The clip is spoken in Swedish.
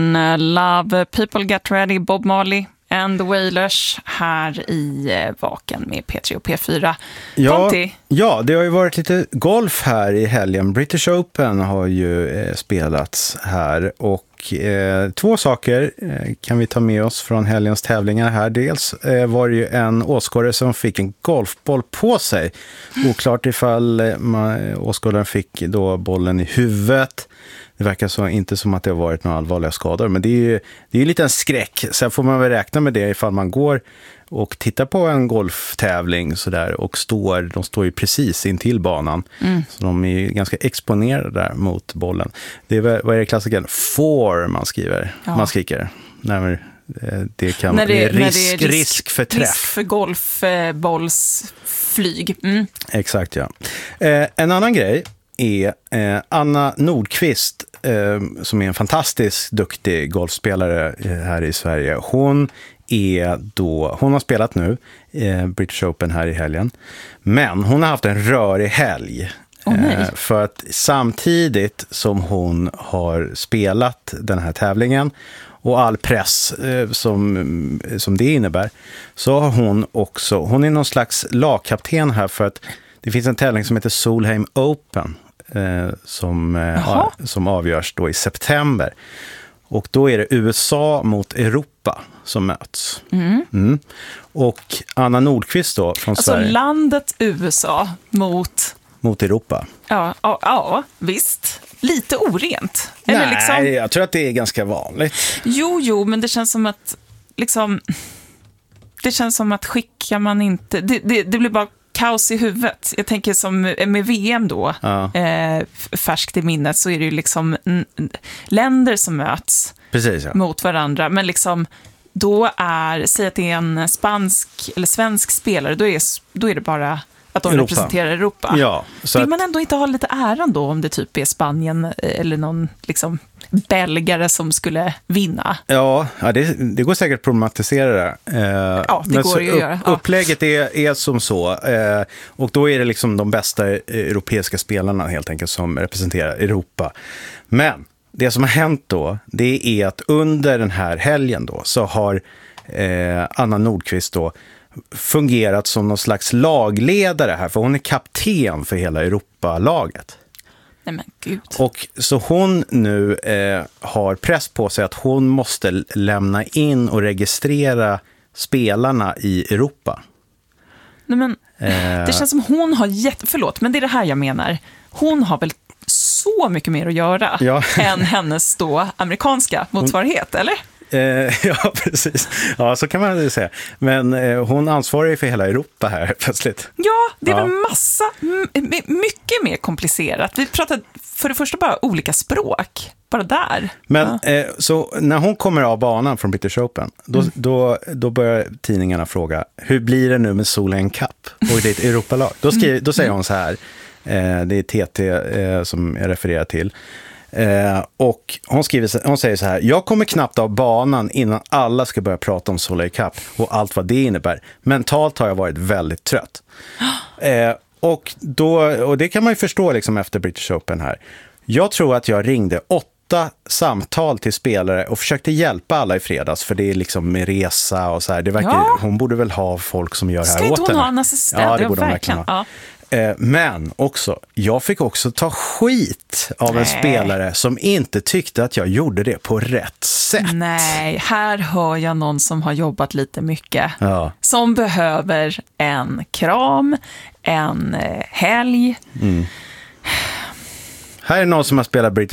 Love People Get Ready, Bob Marley and the Wailers här i Vaken med P3 och P4. Ja, det har ju varit lite golf här i helgen. British Open har ju spelats här och två saker kan vi ta med oss från helgens tävlingar här. Dels var det ju en åskådare som fick en golfboll på sig. Oklart ifall åskådaren fick då bollen i huvudet. Det verkar så inte som att det har varit några allvarliga skador, men det är ju lite en skräck. Sen får man väl räkna med det ifall man går och tittar på en golftävling så där, och de står ju precis intill banan. Så de är ju ganska exponerade där mot bollen. Det är, vad är det klassiken? Man skriver. Ja. Man skriker. Det kan vara risk för träff. Risk för golfbollsflyg. Exakt, ja. En annan grej är Anna Nordqvist som är en fantastiskt duktig golfspelare här i Sverige. Hon har spelat nu British Open här i helgen, men hon har haft en rörig helg. För att samtidigt som hon har spelat den här tävlingen och all press som det innebär, så har hon är någon slags lagkapten här, för att det finns en tävling som heter Solheim Open som avgörs då i september. Och då är det USA mot Europa som möts. Och Anna Nordqvist då från Sverige. Alltså landet USA mot Europa. Ja, visst. Lite orent. Nej, jag tror att det är ganska vanligt. Jo, men det känns som att skickar man inte... Det blir bara kaos i huvudet. Jag tänker som med VM då, färskt i minnet, så är det ju liksom länder som möts. Precis, ja. Mot varandra. Men liksom säg att det är en spansk eller svensk spelare, då är det bara att de representerar Europa. Ja, vill man ändå inte ha lite äran då om det typ är Spanien eller någon liksom belgare som skulle vinna? Ja, det går säkert att problematisera det. Det går ju att göra. Upplägget är som så. Och då är det liksom de bästa europeiska spelarna helt enkelt som representerar Europa. Men det som har hänt då, det är att under den här helgen då så har Anna Nordqvist då fungerat som någon slags lagledare här, för hon är kapten för hela Europalaget. Nej men gud. Och så hon nu har press på sig att hon måste lämna in och registrera spelarna i Europa. Nej men, det känns som hon har förlåt, men det är det här jag menar. Hon har väl så mycket mer att göra än hennes då amerikanska motsvarighet, eller? Ja, precis. Ja, så kan man ju säga. Men hon ansvarar ju för hela Europa här plötsligt. Ja, det är väl mycket mer komplicerat. Vi pratar för det första bara olika språk. Bara där. Men så när hon kommer av banan från British Open, då börjar tidningarna fråga, hur blir det nu med Solheim Cup och ditt Europalag? Då säger hon så här, det är TT som jag refererar till. Och hon säger så här: jag kommer knappt av banan innan alla ska börja prata om Solheim Cup och allt vad det innebär. Mentalt har jag varit väldigt trött. Och det kan man ju förstå liksom efter British Open här. Jag tror att jag ringde 8 samtal till spelare och försökte hjälpa alla i fredags, för det är liksom med resa och så här. Det verkar, hon borde väl ha folk som gör det här åt henne. Ska inte hon ha en assistent? Ja, det borde hon verkligen ha. Men också, jag fick också ta skit av en spelare som inte tyckte att jag gjorde det på rätt sätt. Nej, här hör jag någon som har jobbat lite mycket. Ja. Som behöver en kram, en helg. Här är någon som har spelat British